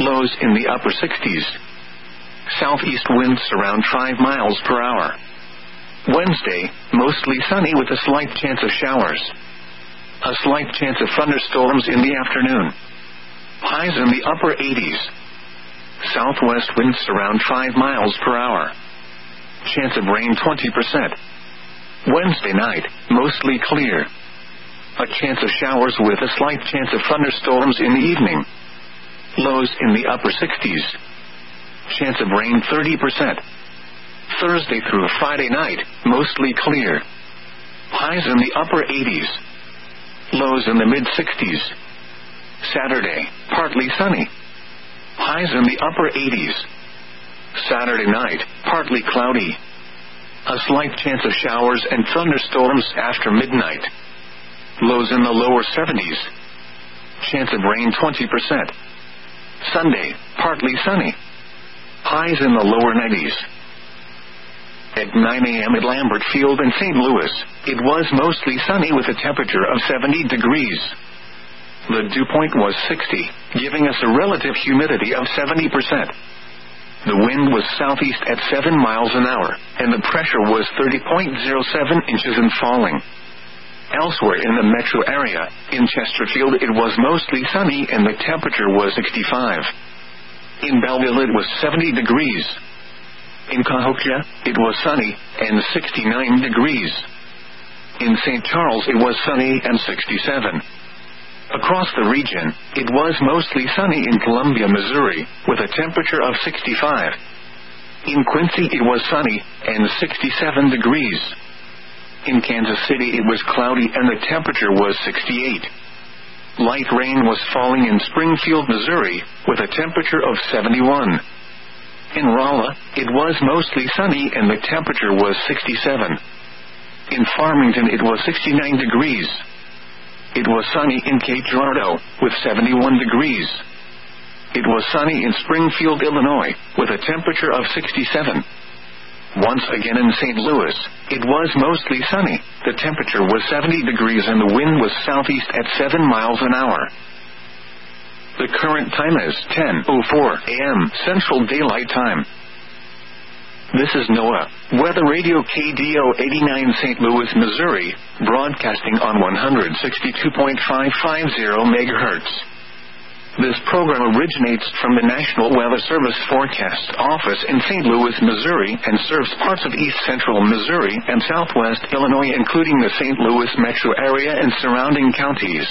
Lows in the upper 60s. Southeast winds around 5 miles per hour. Wednesday, mostly sunny with a slight chance of showers. A slight chance of thunderstorms in the afternoon. Highs in the upper 80s. Southwest winds around 5 miles per hour. Chance of rain 20%. Wednesday night, mostly clear. A chance of showers with a slight chance of thunderstorms in the evening. Lows in the upper 60s. Chance of rain 30%. Thursday through Friday night, mostly clear. Highs in the upper 80s. Lows in the mid-60s. Saturday, partly sunny. Highs in the upper 80s. Saturday night, partly cloudy. A slight chance of showers and thunderstorms after midnight. Lows in the lower 70s. Chance of rain 20%. Sunday, partly sunny. Highs in the lower 90s. At 9 a.m. at Lambert Field in St. Louis, it was mostly sunny with a temperature of 70 degrees. The dew point was 60, giving us a relative humidity of 70%. The wind was southeast at 7 miles an hour, and the pressure was 30.07 inches and falling. Elsewhere in the metro area, in Chesterfield it was mostly sunny and the temperature was 65. In Belleville it was 70 degrees. In Cahokia, it was sunny and 69 degrees. In St. Charles it was sunny and 67. Across the region, it was mostly sunny in Columbia, Missouri, with a temperature of 65. In Quincy it was sunny and 67 degrees. In Kansas City it was cloudy and the temperature was 68. Light rain was falling in Springfield, Missouri, with a temperature of 71. In Rolla, it was mostly sunny and the temperature was 67. In Farmington it was 69 degrees. It was sunny in Cape Girardeau, with 71 degrees. It was sunny in Springfield, Illinois, with a temperature of 67. Once again in St. Louis, it was mostly sunny, the temperature was 70 degrees and the wind was southeast at 7 miles an hour. The current time is 10:04 a.m. Central Daylight Time. This is NOAA, Weather Radio KDO 89 St. Louis, Missouri, broadcasting on 162.550 MHz. This program originates from the National Weather Service Forecast Office in St. Louis, Missouri, and serves parts of east central Missouri and southwest Illinois, including the St. Louis metro area and surrounding counties.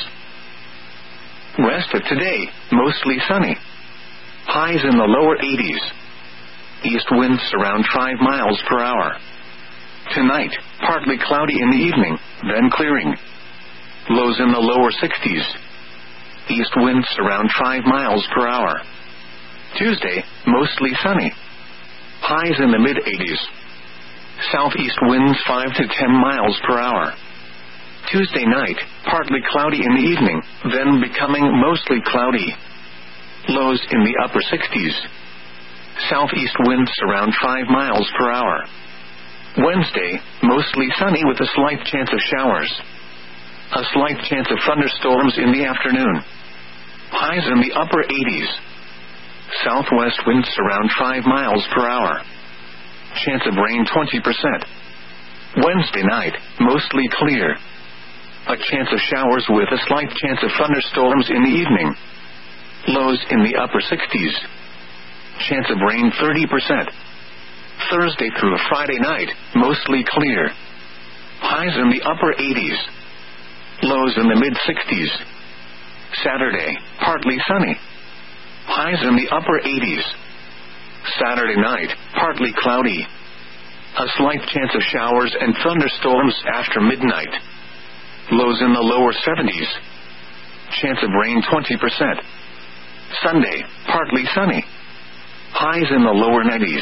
Rest of today, mostly sunny. Highs in the lower 80s. East winds around 5 miles per hour. Tonight, partly cloudy in the evening, then clearing. Lows in the lower 60s. East winds around 5 miles per hour. Tuesday, mostly sunny. Highs in the mid-80s. Southeast winds 5 to 10 miles per hour. Tuesday night, partly cloudy in the evening, then becoming mostly cloudy. Lows in the upper 60s. Southeast winds around 5 miles per hour. Wednesday, mostly sunny with a slight chance of showers. A slight chance of thunderstorms in the afternoon. Highs in the upper 80s. Southwest winds around 5 miles per hour. Chance of rain 20%. Wednesday night, mostly clear. A chance of showers with a slight chance of thunderstorms in the evening. Lows in the upper 60s. Chance of rain 30%. Thursday through Friday night, mostly clear. Highs in the upper 80s. Lows in the mid-60s. Saturday, partly sunny. Highs in the upper 80s. Saturday night, partly cloudy. A slight chance of showers and thunderstorms after midnight. Lows in the lower 70s. Chance of rain 20%. Sunday, partly sunny. Highs in the lower 90s.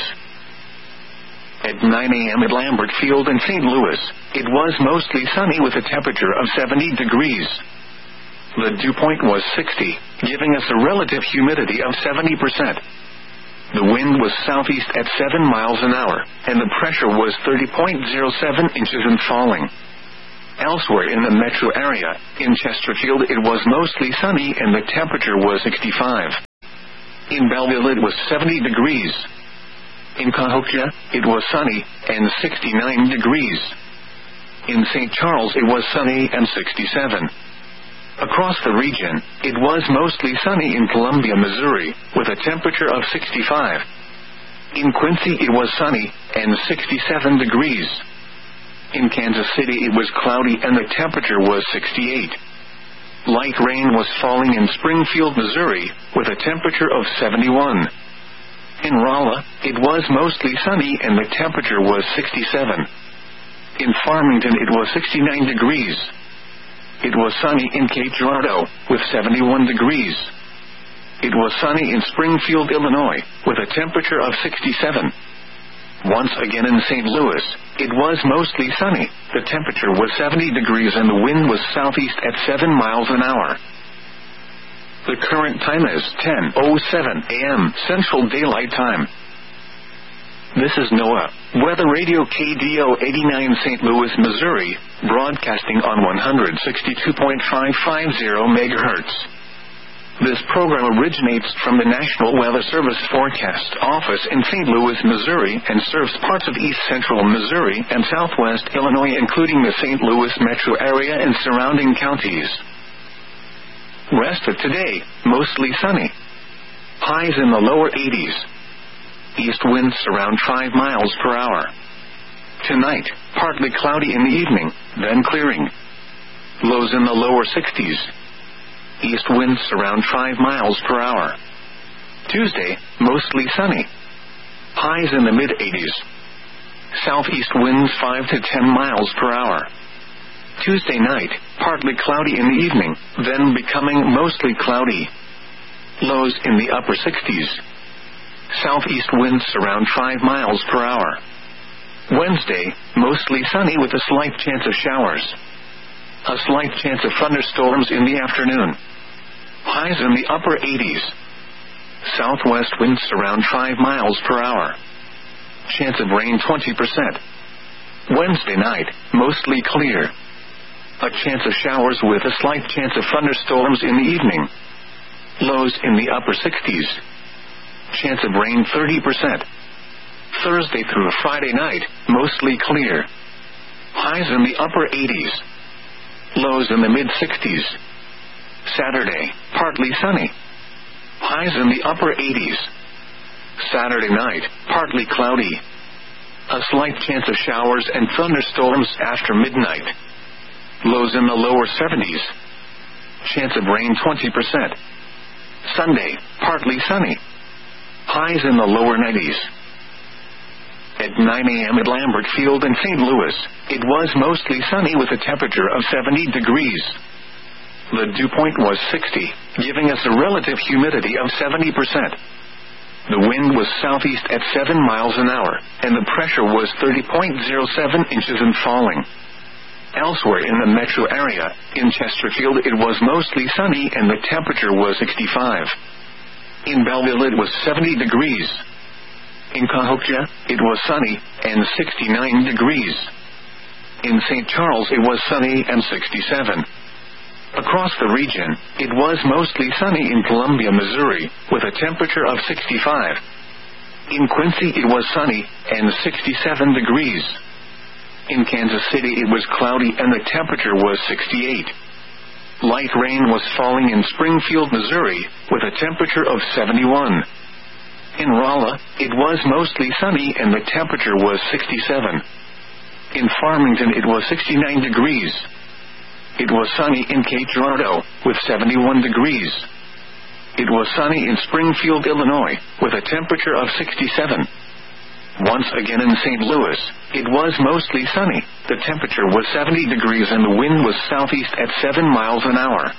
At 9 a.m. at Lambert Field in St. Louis, it was mostly sunny with a temperature of 70 degrees. The dew point was 60, giving us a relative humidity of 70%. The wind was southeast at 7 miles an hour, and the pressure was 30.07 inches and falling. Elsewhere in the metro area, in Chesterfield, it was mostly sunny and the temperature was 65. In Belleville it was 70 degrees. In Cahokia, it was sunny and 69 degrees. In St. Charles it was sunny and 67. Across the region, it was mostly sunny in Columbia, Missouri, with a temperature of 65. In Quincy it was sunny and 67 degrees. In Kansas City it was cloudy and the temperature was 68. Light rain was falling in Springfield, Missouri, with a temperature of 71. In Rolla, it was mostly sunny and the temperature was 67. In Farmington it was 69 degrees. It was sunny in Cape Girardeau, with 71 degrees. It was sunny in Springfield, Illinois, with a temperature of 67. Once again in St. Louis, it was mostly sunny. The temperature was 70 degrees and the wind was southeast at 7 miles an hour. The current time is 10:07 a.m. Central Daylight Time. This is NOAA Weather Radio KDO 89 St. Louis, Missouri, broadcasting on 162.550 MHz. This program originates from the National Weather Service Forecast Office in St. Louis, Missouri, and serves parts of east central Missouri and southwest Illinois, including the St. Louis metro area and surrounding counties. Rest of today, mostly sunny. Highs in the lower 80s. East winds around 5 miles per hour. Tonight, partly cloudy in the evening, then clearing. Lows in the lower 60s. East winds around 5 miles per hour. Tuesday, mostly sunny. Highs in the mid-80s. Southeast winds 5 to 10 miles per hour. Tuesday night, partly cloudy in the evening, then becoming mostly cloudy. Lows in the upper 60s. Southeast winds around 5 miles per hour. Wednesday, mostly sunny with a slight chance of showers. A slight chance of thunderstorms in the afternoon. Highs in the upper 80s. Southwest winds around 5 miles per hour. Chance of rain 20%. Wednesday night, mostly clear. A chance of showers with a slight chance of thunderstorms in the evening. Lows in the upper 60s. Chance of rain 30%. Thursday through Friday night, mostly clear. Highs in the upper 80s. Lows in the mid-60s. Saturday, partly sunny. Highs in the upper 80s. Saturday night, partly cloudy. A slight chance of showers and thunderstorms after midnight. Lows in the lower 70s. Chance of rain 20%. Sunday, partly sunny. Highs in the lower 90s. At 9 a.m. at Lambert Field in St. Louis, it was mostly sunny with a temperature of 70 degrees. The dew point was 60, giving us a relative humidity of 70%. The wind was southeast at 7 miles an hour, and the pressure was 30.07 inches and falling. Elsewhere in the metro area, in Chesterfield it was mostly sunny and the temperature was 65. In Belleville it was 70 degrees. In Cahokia, it was sunny and 69 degrees. In St. Charles it was sunny and 67. Across the region, it was mostly sunny in Columbia, Missouri, with a temperature of 65. In Quincy it was sunny and 67 degrees. In Kansas City it was cloudy and the temperature was 68. Light rain was falling in Springfield, Missouri, with a temperature of 71. In Rolla, it was mostly sunny and the temperature was 67. In Farmington it was 69 degrees. It was sunny in Cape Girardeau, with 71 degrees. It was sunny in Springfield, Illinois, with a temperature of 67. Once again in St. Louis, it was mostly sunny. The temperature was 70 degrees and the wind was southeast at 7 miles an hour.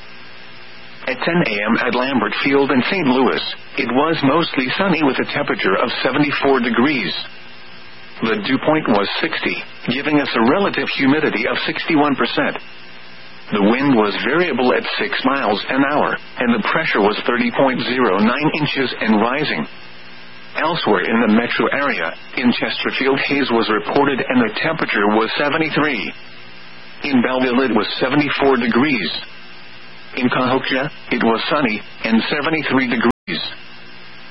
At 10 a.m. at Lambert Field in St. Louis, it was mostly sunny with a temperature of 74 degrees. The dew point was 60, giving us a relative humidity of 61%. The wind was variable at 6 miles an hour, and the pressure was 30.09 inches and rising. Elsewhere in the metro area, in Chesterfield haze was reported and the temperature was 73. In Belleville it was 74 degrees. In Cahokia, it was sunny and 73 degrees.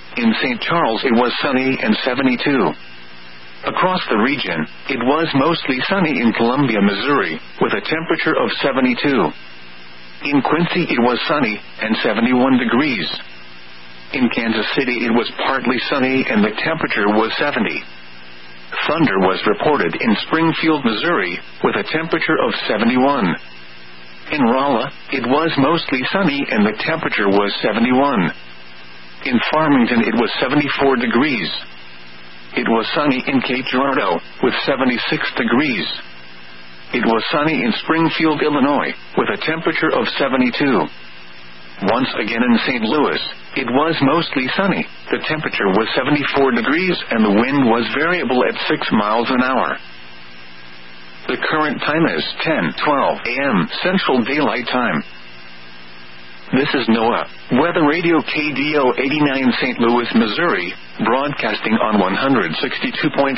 In St. Charles it was sunny and 72. Across the region, it was mostly sunny in Columbia, Missouri, with a temperature of 72. In Quincy it was sunny and 71 degrees. In Kansas City it was partly sunny and the temperature was 70. Thunder was reported in Springfield, Missouri, with a temperature of 71. In Rolla, it was mostly sunny and the temperature was 71. In Farmington it was 74 degrees. It was sunny in Cape Girardeau, with 76 degrees. It was sunny in Springfield, Illinois, with a temperature of 72. Once again in St. Louis, it was mostly sunny. The temperature was 74 degrees and the wind was variable at 6 miles an hour. The current time is 10:12 a.m. Central Daylight Time. This is NOAA Weather Radio KDO 89 St. Louis, Missouri, broadcasting on 162.550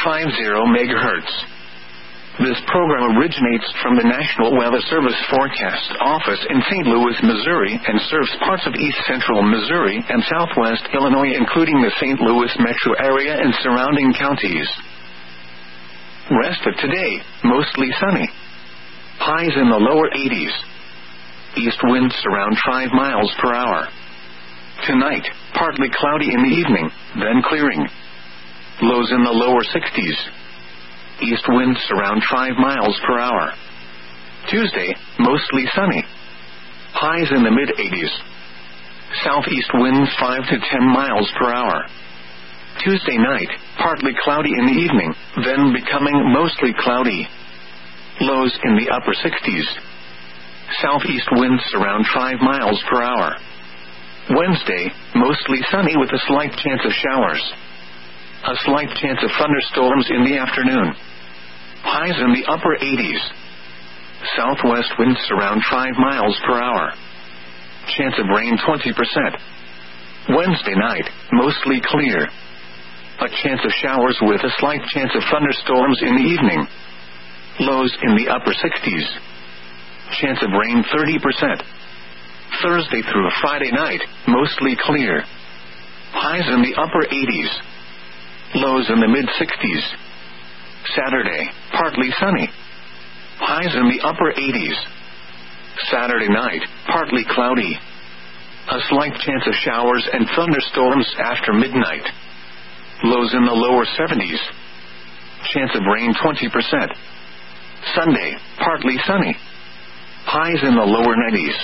MHz. This program originates from the National Weather Service Forecast Office in St. Louis, Missouri, and serves parts of east central Missouri and southwest Illinois, including the St. Louis metro area and surrounding counties. Rest of today, mostly sunny. Highs in the lower 80s. East winds around 5 miles per hour. Tonight, partly cloudy in the evening, then clearing. Lows in the lower 60s. East winds around 5 miles per hour. Tuesday, mostly sunny. Highs in the mid-80s. Southeast winds 5 to 10 miles per hour. Tuesday night, partly cloudy in the evening, then becoming mostly cloudy. Lows in the upper 60s. Southeast winds around 5 miles per hour. Wednesday, mostly sunny with a slight chance of showers. A slight chance of thunderstorms in the afternoon. Highs in the upper 80s. Southwest winds around 5 miles per hour. Chance of rain 20%. Wednesday night, mostly clear. A chance of showers with a slight chance of thunderstorms in the evening. Lows in the upper 60s. Chance of rain 30%. Thursday through Friday night, mostly clear. Highs in the upper 80s. Lows in the mid-60s. Saturday, partly sunny. Highs in the upper 80s. Saturday night, partly cloudy. A slight chance of showers and thunderstorms after midnight. Lows in the lower 70s. Chance of rain 20%. Sunday, partly sunny. Highs in the lower 90s.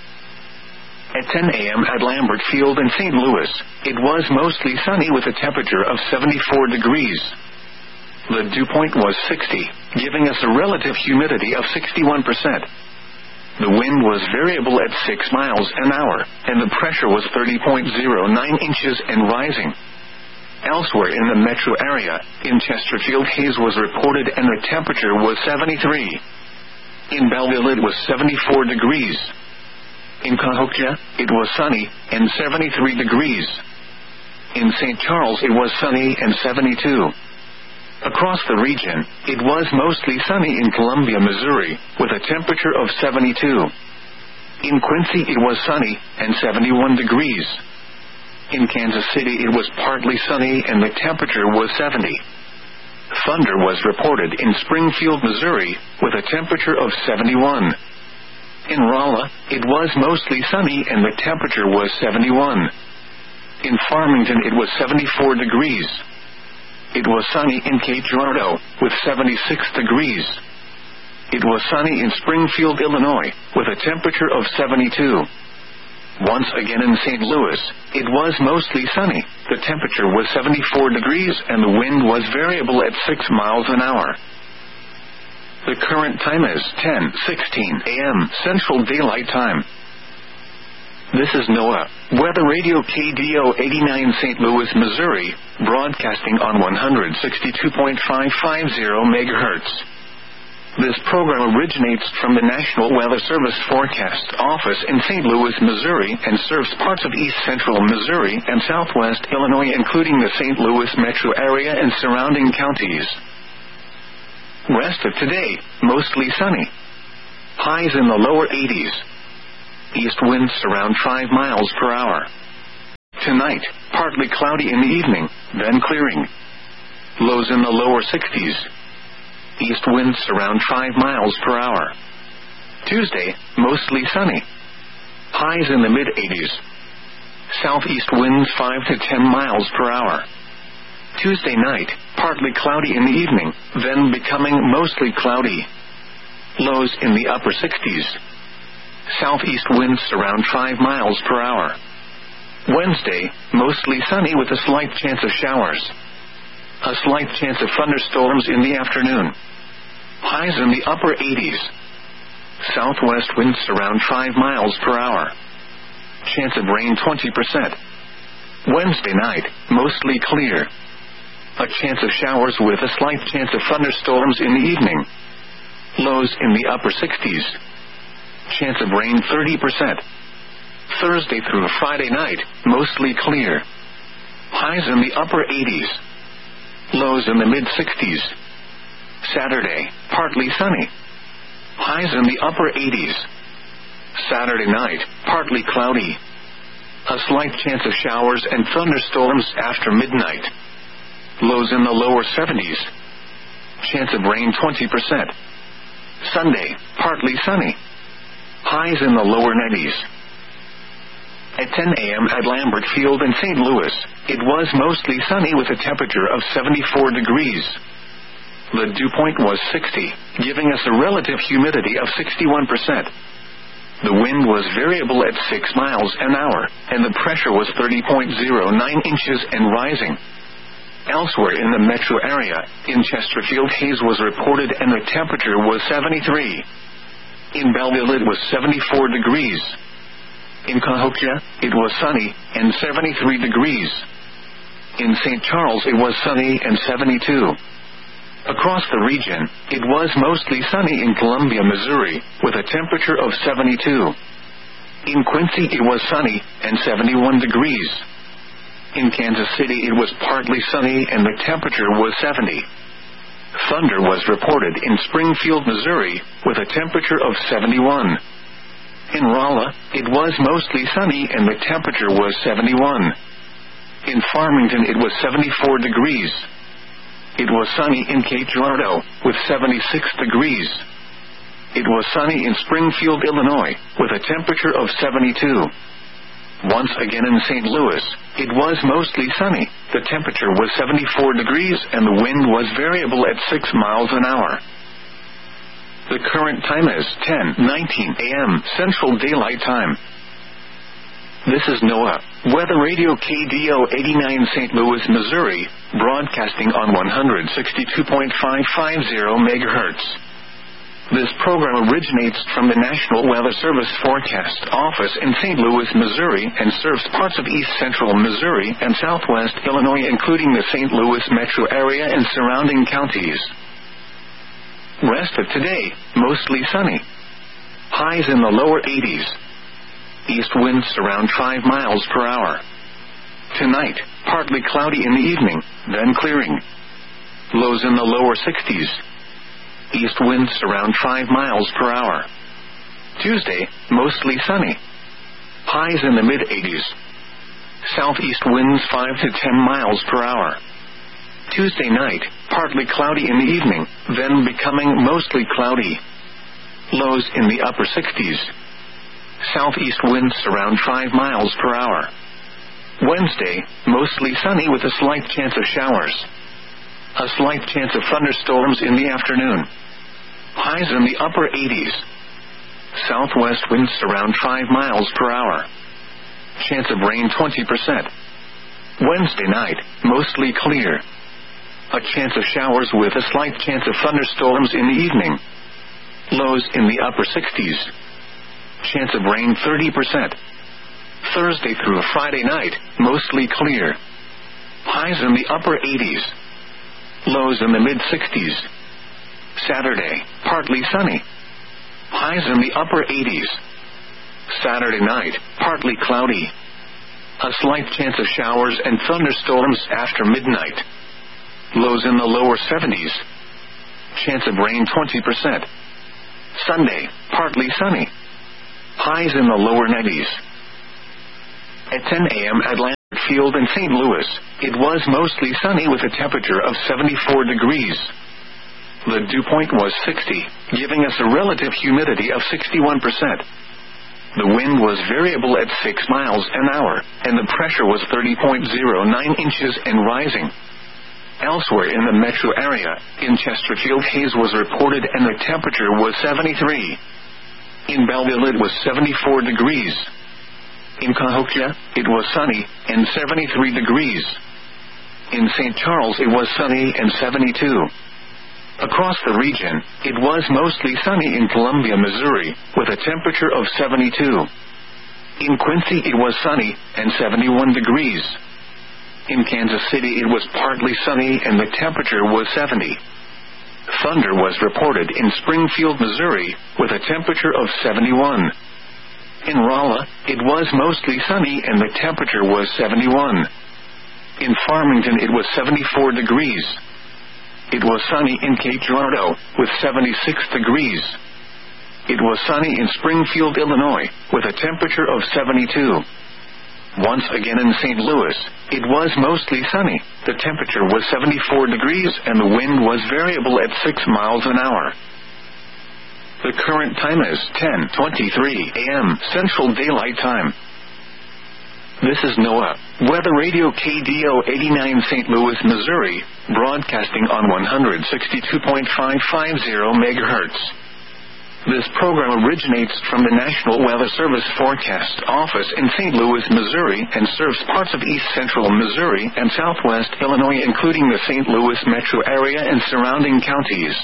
At 10 a.m. at Lambert Field in St. Louis, it was mostly sunny with a temperature of 74 degrees. The dew point was 60, giving us a relative humidity of 61%. The wind was variable at 6 miles an hour, and the pressure was 30.09 inches and rising. Elsewhere in the metro area, in Chesterfield, haze was reported and the temperature was 73. In Belleville it was 74 degrees. In Cahokia, it was sunny and 73 degrees. In St. Charles it was sunny and 72. Across the region, it was mostly sunny in Columbia, Missouri, with a temperature of 72. In Quincy it was sunny and 71 degrees. In Kansas City it was partly sunny and the temperature was 70. Thunder was reported in Springfield, Missouri, with a temperature of 71. In Rolla, it was mostly sunny and the temperature was 71. In Farmington it was 74 degrees. It was sunny in Cape Girardeau, with 76 degrees. It was sunny in Springfield, Illinois, with a temperature of 72. Once again in St. Louis, it was mostly sunny. The temperature was 74 degrees and the wind was variable at 6 miles an hour. The current time is 10:16 a.m. Central Daylight Time. This is NOAA Weather Radio KDO 89 St. Louis, Missouri, broadcasting on 162.550 MHz. This program originates from the National Weather Service Forecast Office in St. Louis, Missouri, and serves parts of east central Missouri and southwest Illinois, including the St. Louis metro area and surrounding counties. Rest of today, mostly sunny. Highs in the lower 80s. East winds around 5 miles per hour. Tonight, partly cloudy in the evening, then clearing. Lows in the lower 60s. East winds around 5 miles per hour. Tuesday, mostly sunny. Highs in the mid-80s. Southeast winds 5 to 10 miles per hour. Tuesday night, partly cloudy in the evening, then becoming mostly cloudy. Lows in the upper 60s. Southeast winds around 5 miles per hour. Wednesday, mostly sunny with a slight chance of showers. A slight chance of thunderstorms in the afternoon. Highs in the upper 80s. Southwest winds around 5 miles per hour. Chance of rain 20%. Wednesday night, mostly clear. A chance of showers with a slight chance of thunderstorms in the evening. Lows in the upper 60s. Chance of rain 30%. Thursday through Friday night, mostly clear. Highs in the upper 80s. Lows in the mid-60s. Saturday, partly sunny. Highs in the upper 80s. Saturday night, partly cloudy. A slight chance of showers and thunderstorms after midnight. Lows in the lower 70s. Chance of rain 20%. Sunday, partly sunny. Highs in the lower 90s. At 10 a.m. at Lambert Field in St. Louis, it was mostly sunny with a temperature of 74 degrees. The dew point was 60, giving us a relative humidity of 61%. The wind was variable at 6 miles an hour, and the pressure was 30.09 inches and rising. Elsewhere in the metro area, in Chesterfield, haze was reported and the temperature was 73. In Belleville, it was 74 degrees. In Cahokia, it was sunny and 73 degrees. In St. Charles, it was sunny and 72. Across the region, it was mostly sunny in Columbia, Missouri, with a temperature of 72. In Quincy, it was sunny and 71 degrees. In Kansas City, it was partly sunny and the temperature was 70. Thunder was reported in Springfield, Missouri, with a temperature of 71. In Rolla, it was mostly sunny and the temperature was 71. In Farmington, it was 74 degrees. It was sunny in Cape Girardeau, with 76 degrees. It was sunny in Springfield, Illinois, with a temperature of 72. Once again in St. Louis, it was mostly sunny. The temperature was 74 degrees and the wind was variable at 6 miles an hour. The current time is 10:19 a.m. Central Daylight Time. This is NOAA, Weather Radio KDO 89 St. Louis, Missouri, broadcasting on 162.550 MHz. This program originates from the National Weather Service Forecast Office in St. Louis, Missouri, and serves parts of east central Missouri and southwest Illinois, including the St. Louis metro area and surrounding counties. Rest of today, mostly sunny. Highs in the lower 80s. East winds around 5 miles per hour. Tonight, partly cloudy in the evening, then clearing. Lows in the lower 60s. East winds around 5 miles per hour. Tuesday, mostly sunny. Highs in the mid-80s. Southeast winds 5 to 10 miles per hour. Tuesday night, partly cloudy in the evening, then becoming mostly cloudy. Lows in the upper 60s. Southeast winds around 5 miles per hour. Wednesday, mostly sunny with a slight chance of showers. A slight chance of thunderstorms in the afternoon. Highs in the upper 80s. Southwest winds around 5 miles per hour. Chance of rain 20%. Wednesday night, mostly clear. A chance of showers with a slight chance of thunderstorms in the evening. Lows in the upper 60s. Chance of rain 30%. Thursday through Friday night, mostly clear. Highs in the upper 80s. Lows in the mid-60s. Saturday, partly sunny. Highs in the upper 80s. Saturday night, partly cloudy. A slight chance of showers and thunderstorms after midnight. Lows in the lower 70s. Chance of rain 20%. Sunday, partly sunny. Highs in the lower 90s. At 10 a.m. Atlanta. Field in St. Louis, it was mostly sunny with a temperature of 74 degrees. The dew point was 60, giving us a relative humidity of 61%. The wind was variable at 6 miles an hour, and the pressure was 30.09 inches and rising. Elsewhere in the metro area, in Chesterfield, haze was reported and the temperature was 73. In Belleville, it was 74 degrees. In Cahokia, it was sunny and 73 degrees. In St. Charles, it was sunny and 72. Across the region, it was mostly sunny in Columbia, Missouri, with a temperature of 72. In Quincy, it was sunny and 71 degrees. In Kansas City, it was partly sunny and the temperature was 70. Thunder was reported in Springfield, Missouri, with a temperature of 71. In Rolla, it was mostly sunny and the temperature was 71. In Farmington, it was 74 degrees. It was sunny in Cape Girardeau, with 76 degrees. It was sunny in Springfield, Illinois, with a temperature of 72. Once again in St. Louis, it was mostly sunny. The temperature was 74 degrees and the wind was variable at 6 miles an hour. The current time is 10:23 a.m. Central Daylight Time. This is NOAA Weather Radio KDO 89 St. Louis, Missouri, broadcasting on 162.550 MHz. This program originates from the National Weather Service Forecast Office in St. Louis, Missouri, and serves parts of east central Missouri and southwest Illinois, including the St. Louis metro area and surrounding counties.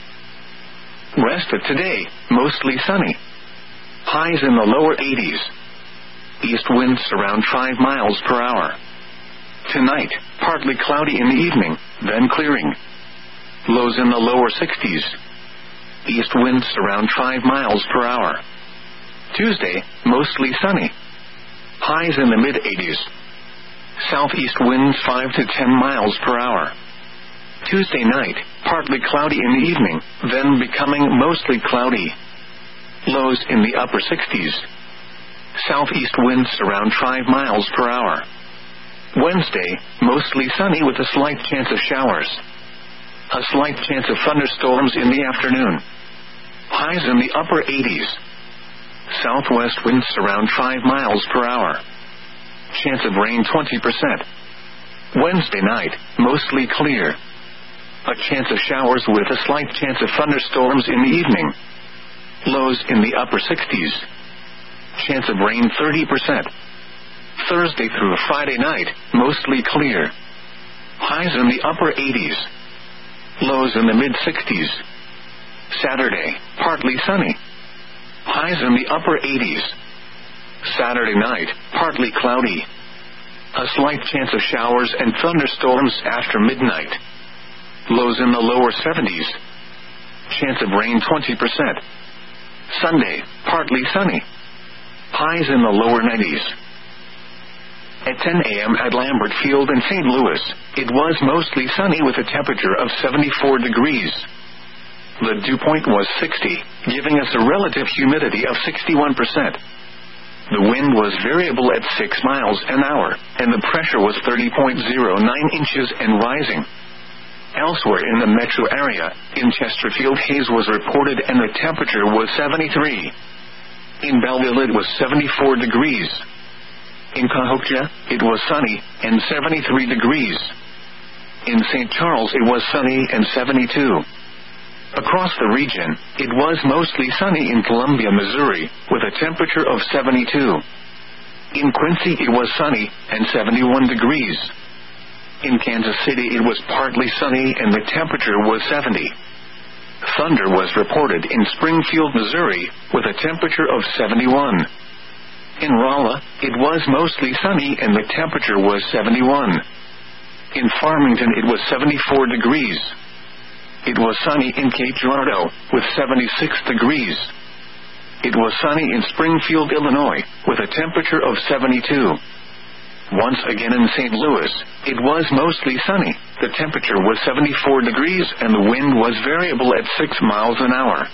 Rest of today, mostly sunny. Highs in the lower 80s. East winds around 5 miles per hour. Tonight, partly cloudy in the evening, then clearing. Lows in the lower 60s. East winds around 5 miles per hour. Tuesday, mostly sunny. Highs in the mid-80s. Southeast winds 5 to 10 miles per hour. Tuesday night, partly cloudy in the evening, then becoming mostly cloudy. Lows in the upper 60s. Southeast winds around 5 miles per hour. Wednesday, mostly sunny with a slight chance of showers. A slight chance of thunderstorms in the afternoon. Highs in the upper 80s. Southwest winds around 5 miles per hour. Chance of rain 20%. Wednesday night, mostly clear. A chance of showers with a slight chance of thunderstorms in the evening. Lows in the upper 60s. Chance of rain 30%. Thursday through Friday night, mostly clear. Highs in the upper 80s. Lows in the mid-60s. Saturday, partly sunny. Highs in the upper 80s. Saturday night, partly cloudy. A slight chance of showers and thunderstorms after midnight. Lows in the lower 70s. Chance of rain 20%. Sunday, partly sunny. Highs in the lower 90s. At 10 a.m. at Lambert Field in St. Louis, it was mostly sunny with a temperature of 74 degrees. The dew point was 60, giving us a relative humidity of 61%. The wind was variable at 6 miles an hour, and the pressure was 30.09 inches and rising. Elsewhere in the metro area, in Chesterfield, haze was reported and the temperature was 73. In Belleville, it was 74 degrees. In Cahokia, it was sunny and 73 degrees. In St. Charles, it was sunny and 72. Across the region, it was mostly sunny in Columbia, Missouri, with a temperature of 72. In Quincy, it was sunny and 71 degrees. In Kansas City, it was partly sunny and the temperature was 70. Thunder was reported in Springfield, Missouri, with a temperature of 71. In Rolla, it was mostly sunny and the temperature was 71. In Farmington, it was 74 degrees. It was sunny in Cape Girardeau, with 76 degrees. It was sunny in Springfield, Illinois, with a temperature of 72. Once again in St. Louis, it was mostly sunny. The temperature was 74 degrees and the wind was variable at 6 miles an hour.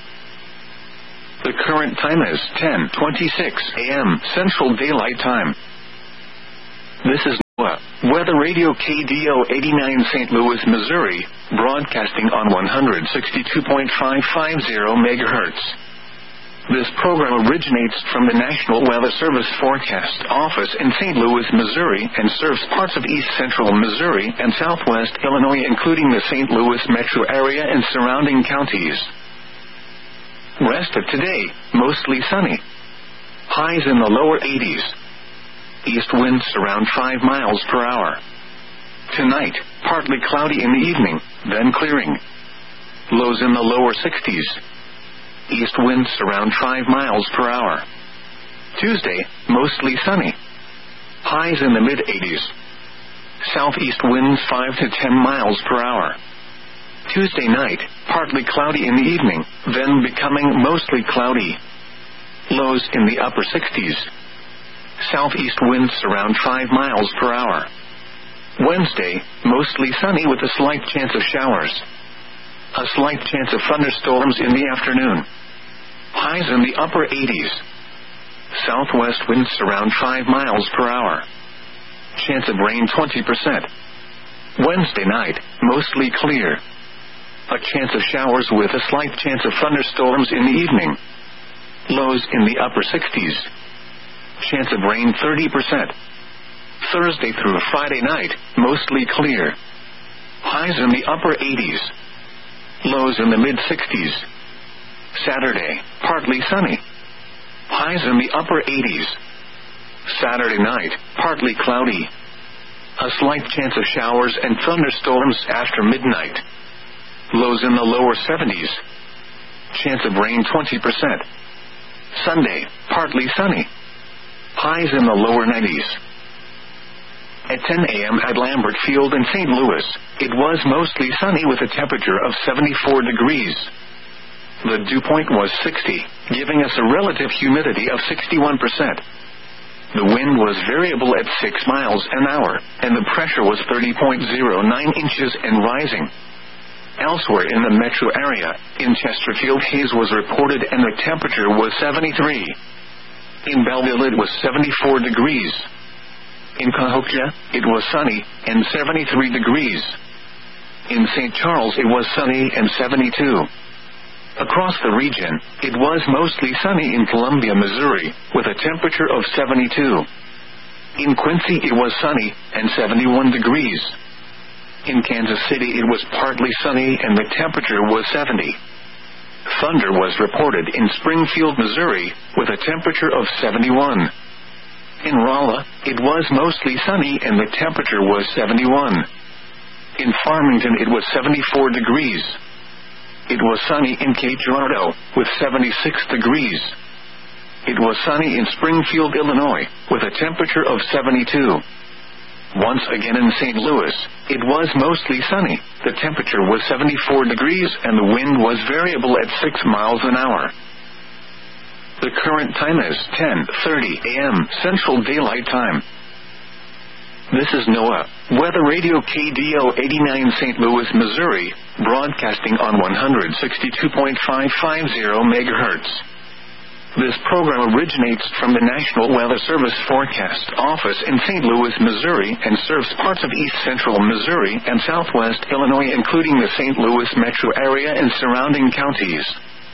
The current time is 10:26 a.m. Central Daylight Time. This is Weather Radio KDO 89 St. Louis, Missouri, broadcasting on 162.550 MHz. This program originates from the National Weather Service Forecast Office in St. Louis, Missouri, and serves parts of east central Missouri and southwest Illinois, including the St. Louis metro area and surrounding counties. Rest of today, mostly sunny. Highs in the lower 80s. East winds around 5 miles per hour. Tonight, partly cloudy in the evening, then clearing. Lows in the lower 60s. East winds around 5 miles per hour. Tuesday, mostly sunny. Highs in the mid-80s. Southeast winds 5 to 10 miles per hour. Tuesday night, partly cloudy in the evening, then becoming mostly cloudy. Lows in the upper 60s. Southeast winds around 5 miles per hour. Wednesday, mostly sunny with a slight chance of showers. A slight chance of thunderstorms in the afternoon. Highs in the upper 80s. Southwest winds around 5 miles per hour. Chance of rain 20%. Wednesday night, mostly clear. A chance of showers with a slight chance of thunderstorms in the evening. Lows in the upper 60s. Chance of rain 30%. Thursday through Friday night, mostly clear. Highs in the upper 80s. Lows in the mid-60s. Saturday, partly sunny. Highs in the upper 80s. Saturday night, partly cloudy. A slight chance of showers and thunderstorms after midnight. Lows in the lower 70s. Chance of rain 20%. Sunday, partly sunny. Highs in the lower 90s. At 10 a.m. at Lambert Field in St. Louis, it was mostly sunny with a temperature of 74 degrees. The dew point was 60, giving us a relative humidity of 61%. The wind was variable at 6 miles an hour, and the pressure was 30.09 inches and rising. Elsewhere in the metro area, in Chesterfield, haze was reported and the temperature was 73. In Belleville, it was 74 degrees. In Cahokia, it was sunny and 73 degrees. In St. Charles, it was sunny and 72. Across the region, it was mostly sunny in Columbia, Missouri, with a temperature of 72. In Quincy, it was sunny and 71 degrees. In Kansas City, it was partly sunny and the temperature was 70. Thunder was reported in Springfield, Missouri, with a temperature of 71. In Rolla, it was mostly sunny and the temperature was 71. In Farmington, it was 74 degrees. It was sunny in Cape Girardeau, with 76 degrees. It was sunny in Springfield, Illinois, with a temperature of 72. Once again in St. Louis, it was mostly sunny. The temperature was 74 degrees and the wind was variable at 6 miles an hour. The current time is 10:30 a.m. Central Daylight Time. This is NOAA, Weather Radio KDO 89 St. Louis, Missouri, broadcasting on 162.550 MHz. This program originates from the National Weather Service Forecast Office in St. Louis, Missouri, and serves parts of east central Missouri and southwest Illinois, including the St. Louis metro area and surrounding counties.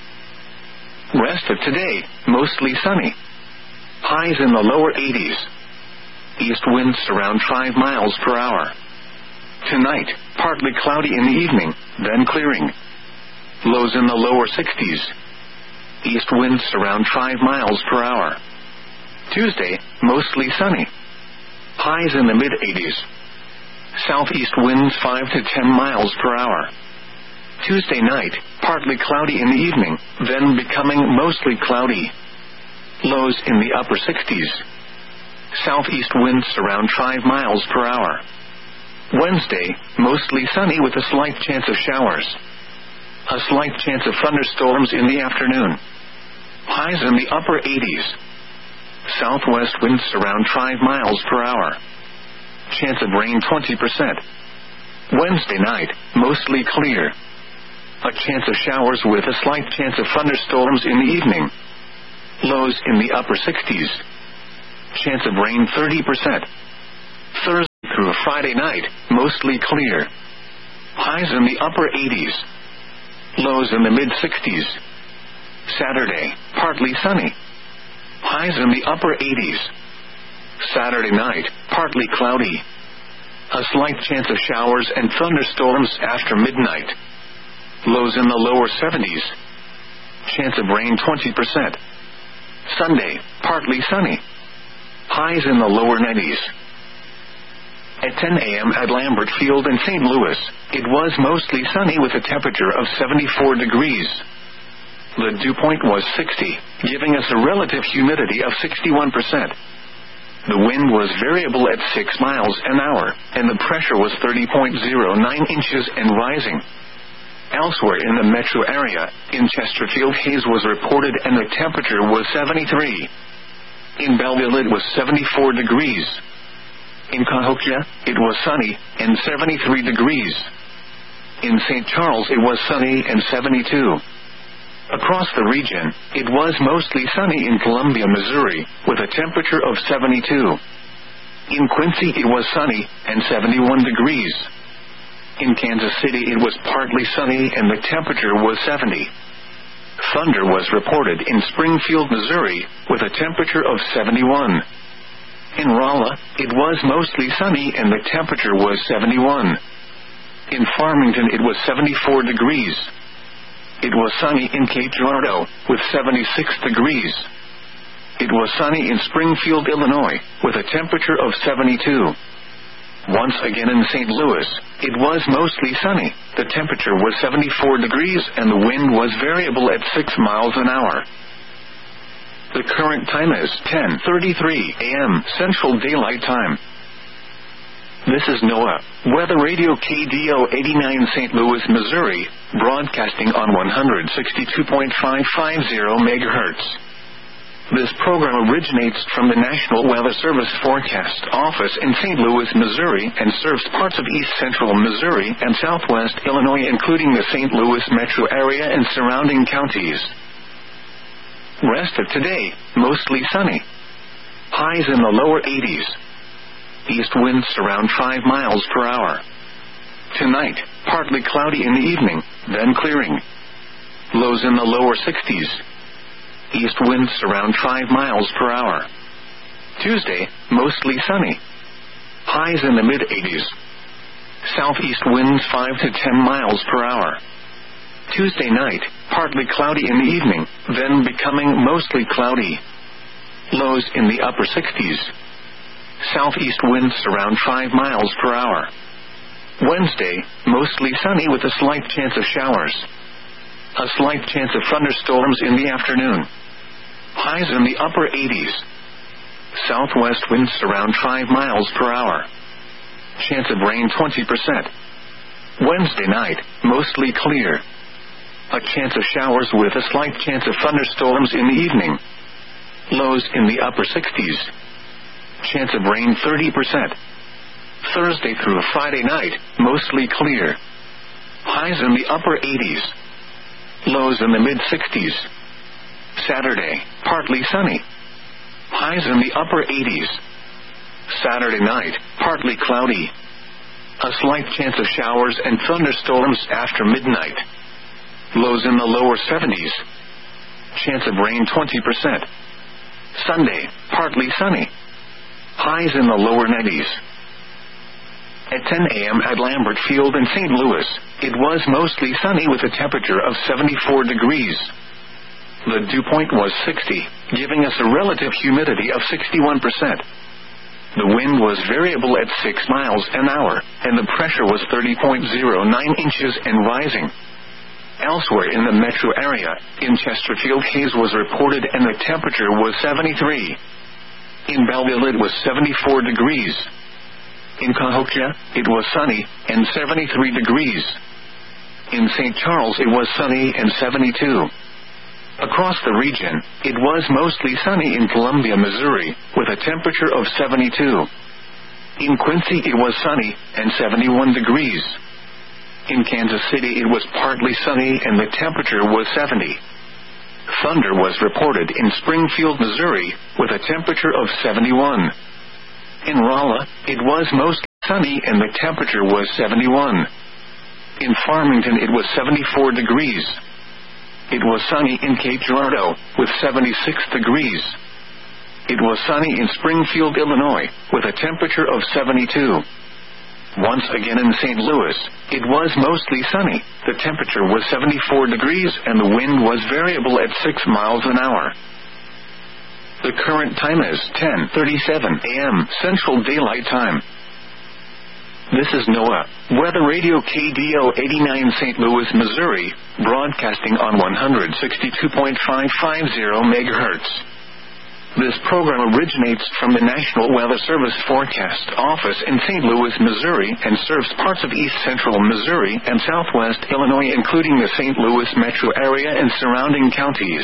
Rest of today, mostly sunny. Highs in the lower 80s. East winds around 5 miles per hour. Tonight, partly cloudy in the evening, then clearing. Lows in the lower 60s. East winds around 5 miles per hour. Tuesday, mostly sunny. Highs in the mid-80s. Southeast winds 5 to 10 miles per hour. Tuesday night, partly cloudy in the evening, then becoming mostly cloudy. Lows in the upper 60s. Southeast winds around 5 miles per hour. Wednesday, mostly sunny with a slight chance of showers. A slight chance of thunderstorms in the afternoon. Highs in the upper 80s. Southwest winds around 5 miles per hour. Chance of rain 20%. Wednesday night, mostly clear. A chance of showers with a slight chance of thunderstorms in the evening. Lows in the upper 60s. Chance of rain 30%. Thursday. Through Friday night, mostly clear. Highs in the upper 80s. Lows in the mid-60s. Saturday, partly sunny. Highs in the upper 80s. Saturday night, partly cloudy. A slight chance of showers and thunderstorms after midnight. Lows in the lower 70s. Chance of rain 20%. Sunday, partly sunny. Highs in the lower 90s. At 10 a.m. at Lambert Field in St. Louis, it was mostly sunny with a temperature of 74 degrees. The dew point was 60, giving us a relative humidity of 61%. The wind was variable at 6 miles an hour, and the pressure was 30.09 inches and rising. Elsewhere in the metro area, in Chesterfield, haze was reported and the temperature was 73. In Belleville, it was 74 degrees. In Cahokia, it was sunny and 73 degrees. In St. Charles, it was sunny and 72. Across the region, it was mostly sunny in Columbia, Missouri, with a temperature of 72. In Quincy, it was sunny and 71 degrees. In Kansas City, it was partly sunny and the temperature was 70. Thunder was reported in Springfield, Missouri, with a temperature of 71. In Rolla, it was mostly sunny and the temperature was 71. In Farmington, it was 74 degrees. It was sunny in Cape Girardeau, with 76 degrees. It was sunny in Springfield, Illinois, with a temperature of 72. Once again in St. Louis, it was mostly sunny. The temperature was 74 degrees and the wind was variable at 6 miles an hour. The current time is 10:33 a.m. Central Daylight Time. This is NOAA Weather Radio KDO 89 St. Louis, Missouri, broadcasting on 162.550 MHz. This program originates from the National Weather Service Forecast Office in St. Louis, Missouri, and serves parts of east central Missouri and southwest Illinois, including the St. Louis metro area and surrounding counties. Rest of today, mostly sunny. Highs in the lower 80s. East winds around 5 miles per hour. Tonight, partly cloudy in the evening, then clearing. Lows in the lower 60s. East winds around 5 miles per hour. Tuesday, mostly sunny. Highs in the mid-80s. Southeast winds 5 to 10 miles per hour. Tuesday night, partly cloudy in the evening, then becoming mostly cloudy. Lows in the upper 60s. Southeast winds around 5 miles per hour. Wednesday, mostly sunny with a slight chance of showers. A slight chance of thunderstorms in the afternoon. Highs in the upper 80s. Southwest winds around 5 miles per hour. Chance of rain 20%. Wednesday night, mostly clear. A chance of showers with a slight chance of thunderstorms in the evening. Lows in the upper 60s. Chance of rain 30%. Thursday through Friday night, mostly clear. Highs in the upper 80s. Lows in the mid-60s. Saturday, partly sunny. Highs in the upper 80s. Saturday night, partly cloudy. A slight chance of showers and thunderstorms after midnight. Lows in the lower 70s. Chance of rain 20%. Sunday, partly sunny. Highs in the lower 90s. At 10 a.m. at Lambert Field in St. Louis, it was mostly sunny with a temperature of 74 degrees. The dew point was 60, giving us a relative humidity of 61%. The wind was variable at 6 miles an hour, and the pressure was 30.09 inches and rising. Elsewhere in the metro area, in Chesterfield, haze was reported and the temperature was 73. In Belleville, it was 74 degrees. In Cahokia, it was sunny and 73 degrees. In St. Charles, it was sunny and 72. Across the region, it was mostly sunny in Columbia, Missouri, with a temperature of 72. In Quincy, it was sunny and 71 degrees. In Kansas City, it was partly sunny and the temperature was 70. Thunder was reported in Springfield, Missouri, with a temperature of 71. In Rolla, it was mostly sunny and the temperature was 71. In Farmington it was 74 degrees. It was sunny in Cape Girardeau, with 76 degrees. It was sunny in Springfield, Illinois, with a temperature of 72. Once again in St. Louis, it was mostly sunny. The temperature was 74 degrees and the wind was variable at 6 miles an hour. The current time is 10:37 a.m. Central Daylight Time. This is NOAA Weather Radio KDO 89 St. Louis, Missouri, broadcasting on 162.550 MHz. This program originates from the National Weather Service Forecast Office in St. Louis, Missouri, and serves parts of east central Missouri and southwest Illinois, including the St. Louis metro area and surrounding counties.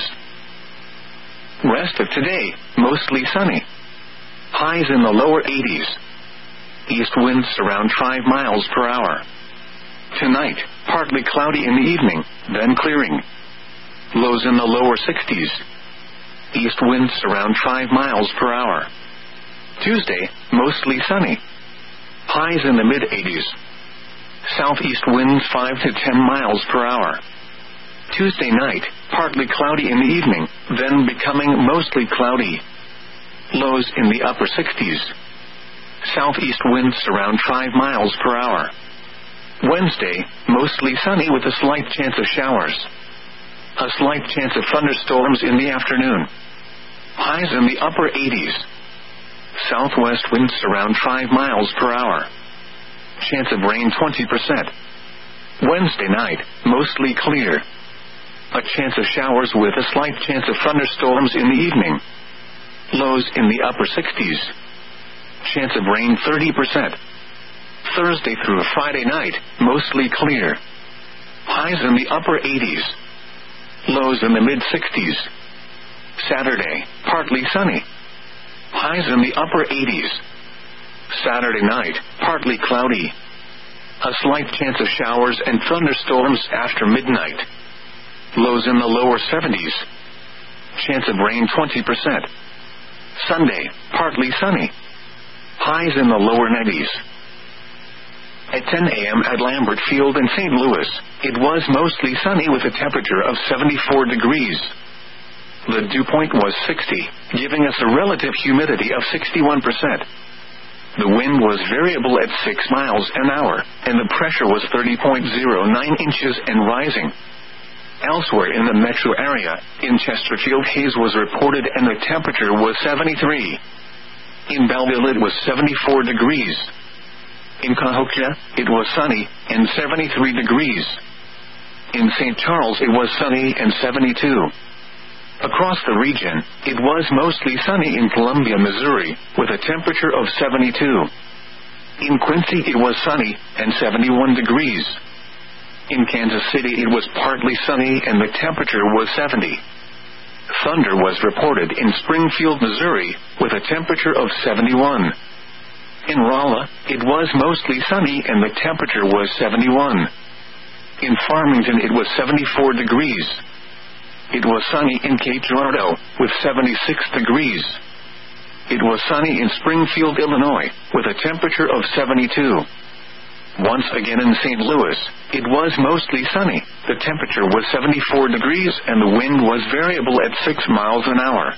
Rest of today, mostly sunny. Highs in the lower 80s. East winds around 5 miles per hour. Tonight, partly cloudy in the evening, then clearing. Lows in the lower 60s. East winds around 5 miles per hour. Tuesday, mostly sunny. Highs in the mid-80s. Southeast winds 5 to 10 miles per hour. Tuesday night, partly cloudy in the evening, then becoming mostly cloudy. Lows in the upper 60s. Southeast winds around 5 miles per hour. Wednesday, mostly sunny with a slight chance of showers. A slight chance of thunderstorms in the afternoon. Highs in the upper 80s. Southwest winds around 5 miles per hour. Chance of rain 20%. Wednesday night, mostly clear. A chance of showers with a slight chance of thunderstorms in the evening. Lows in the upper 60s. Chance of rain 30%. Thursday through Friday night, mostly clear. Highs in the upper 80s. Lows in the mid-60s. Saturday, partly sunny. Highs in the upper 80s. Saturday night, partly cloudy. A slight chance of showers and thunderstorms after midnight. Lows in the lower 70s. Chance of rain 20%. Sunday, partly sunny. Highs in the lower 90s. At 10 a.m. at Lambert Field in St. Louis, it was mostly sunny with a temperature of 74 degrees. The dew point was 60, giving us a relative humidity of 61%. The wind was variable at 6 miles an hour, and the pressure was 30.09 inches and rising. Elsewhere in the metro area, in Chesterfield, haze was reported and the temperature was 73. In Belleville it was 74 degrees. In Cahokia, it was sunny and 73 degrees. In St. Charles it was sunny and 72. Across the region, it was mostly sunny in Columbia, Missouri, with a temperature of 72. In Quincy it was sunny and 71 degrees. In Kansas City it was partly sunny and the temperature was 70. Thunder was reported in Springfield, Missouri, with a temperature of 71. In Rolla, it was mostly sunny and the temperature was 71. In Farmington it was 74 degrees. It was sunny in Cape Girardeau, with 76 degrees. It was sunny in Springfield, Illinois, with a temperature of 72. Once again in St. Louis, it was mostly sunny. The temperature was 74 degrees and the wind was variable at 6 miles an hour.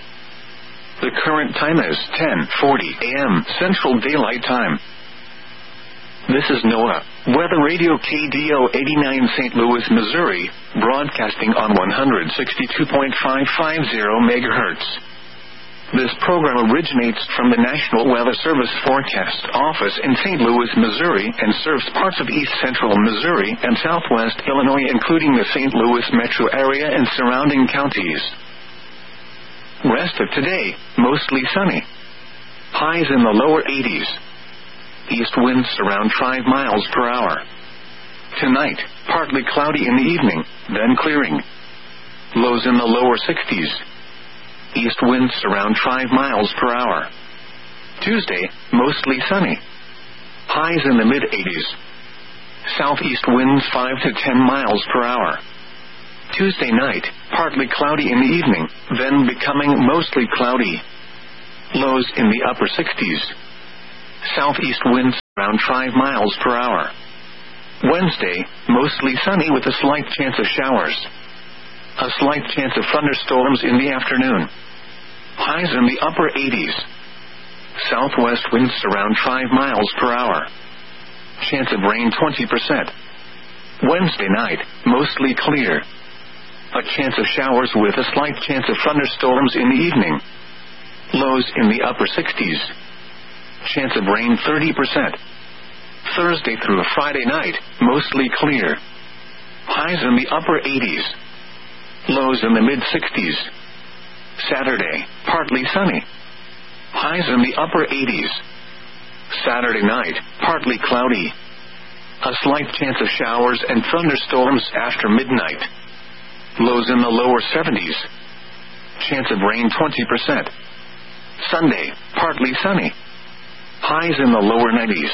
The current time is 10:40 a.m. Central Daylight Time. This is NOAA Weather Radio KDO 89 St. Louis, Missouri, broadcasting on 162.550 MHz. This program originates from the National Weather Service Forecast Office in St. Louis, Missouri, and serves parts of east central Missouri and southwest Illinois, including the St. Louis metro area and surrounding counties. Rest of today, mostly sunny. Highs in the lower 80s. East winds around 5 miles per hour. Tonight, partly cloudy in the evening, then clearing. Lows in the lower 60s. East winds around 5 miles per hour. Tuesday, mostly sunny. Highs in the mid-80s. Southeast winds 5 to 10 miles per hour. Tuesday night, partly cloudy in the evening, then becoming mostly cloudy. Lows in the upper 60s. Southeast winds around 5 miles per hour. Wednesday, mostly sunny with a slight chance of showers. A slight chance of thunderstorms in the afternoon. Highs in the upper 80s. Southwest winds around 5 miles per hour. Chance of rain 20%. Wednesday night, mostly clear. A chance of showers with a slight chance of thunderstorms in the evening. Lows in the upper 60s. Chance of rain 30%. Thursday through Friday night, mostly clear. Highs in the upper 80s. Lows in the mid-60s. Saturday, partly sunny. Highs in the upper 80s. Saturday night, partly cloudy. A slight chance of showers and thunderstorms after midnight. Lows in the lower 70s. Chance of rain 20%. Sunday, partly sunny. Highs in the lower 90s.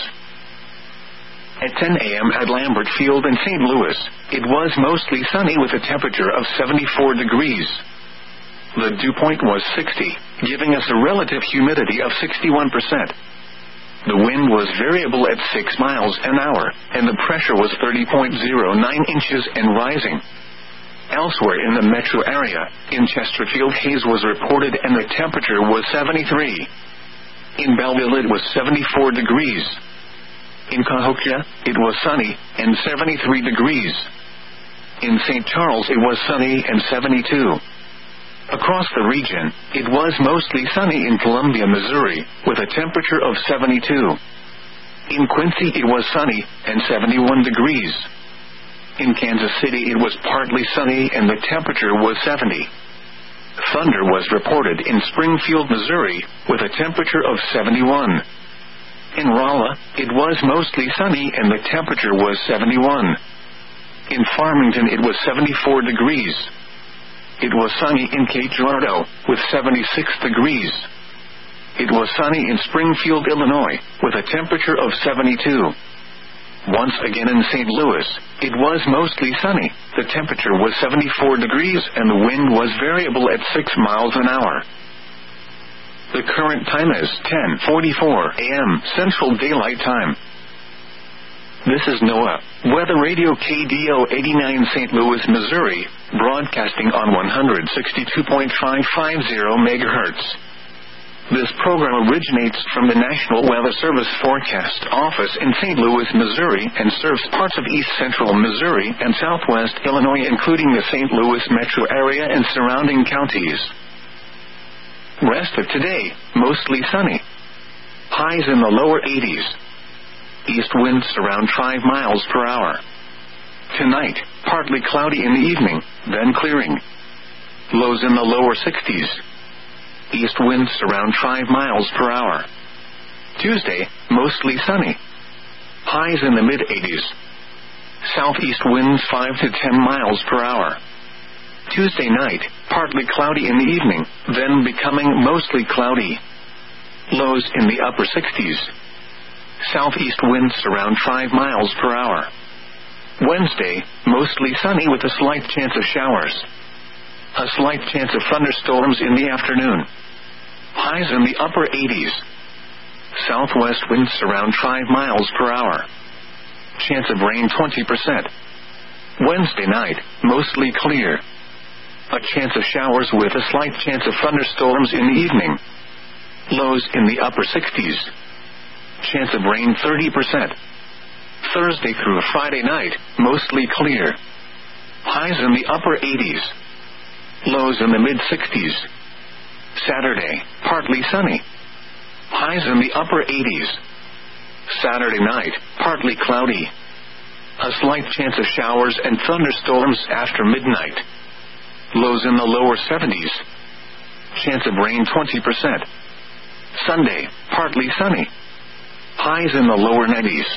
At 10 a.m. at Lambert Field in St. Louis, it was mostly sunny with a temperature of 74 degrees. The dew point was 60, giving us a relative humidity of 61%. The wind was variable at 6 miles an hour, and the pressure was 30.09 inches and rising. Elsewhere in the metro area, in Chesterfield, haze was reported and the temperature was 73. In Belleville it was 74 degrees. In Cahokia, it was sunny and 73 degrees. In St. Charles, it was sunny and 72. Across the region, it was mostly sunny in Columbia, Missouri, with a temperature of 72. In Quincy, it was sunny and 71 degrees. In Kansas City, it was partly sunny and the temperature was 70. Thunder was reported in Springfield, Missouri, with a temperature of 71. In Rolla, it was mostly sunny and the temperature was 71. In Farmington, it was 74 degrees. It was sunny in Cape Girardeau, with 76 degrees. It was sunny in Springfield, Illinois, with a temperature of 72. Once again in St. Louis, it was mostly sunny. The temperature was 74 degrees and the wind was variable at 6 miles an hour. The current time is 10:44 a.m. Central Daylight Time. This is NOAA Weather Radio KDO 89 St. Louis, Missouri, broadcasting on 162.550 MHz. This program originates from the National Weather Service Forecast Office in St. Louis, Missouri, and serves parts of east central Missouri and southwest Illinois, including the St. Louis metro area and surrounding counties. Rest of today, mostly sunny. Highs in the lower 80s. East winds around 5 miles per hour. Tonight, partly cloudy in the evening, then clearing. Lows in the lower 60s. East winds around 5 miles per hour. Tuesday, mostly sunny. Highs in the mid-80s. Southeast winds 5 to 10 miles per hour. Tuesday night, partly cloudy in the evening, then becoming mostly cloudy. Lows in the upper 60s. Southeast winds around 5 miles per hour. Wednesday, mostly sunny with a slight chance of showers. A slight chance of thunderstorms in the afternoon. Highs in the upper 80s. Southwest winds around 5 miles per hour. Chance of rain 20%. Wednesday night, mostly clear. A chance of showers with a slight chance of thunderstorms in the evening. Lows in the upper 60s. Chance of rain 30%. Thursday through Friday night, mostly clear. Highs in the upper 80s. Lows in the mid-60s. Saturday, partly sunny. Highs in the upper 80s. Saturday night, partly cloudy. A slight chance of showers and thunderstorms after midnight. Lows in the lower 70s. Chance of rain 20%. Sunday, partly sunny. Highs in the lower 90s.